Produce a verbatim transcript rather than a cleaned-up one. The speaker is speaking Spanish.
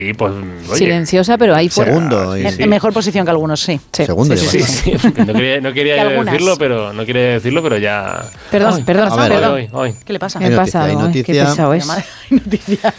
Y pues, oye, silenciosa, pero ahí fuera. Segundo. En, en mejor posición que algunos, sí. sí. Segundo. Sí, sí, sí, sí. No quería, no quería decirlo, pero no quería decirlo, pero ya. Perdón, Ay, perdón, a ver, perdón. Hoy, hoy. ¿Qué le pasa? Me Hay pasa noticia, algo, hay ¿eh? Qué noticia. pesado es. Hay noticias.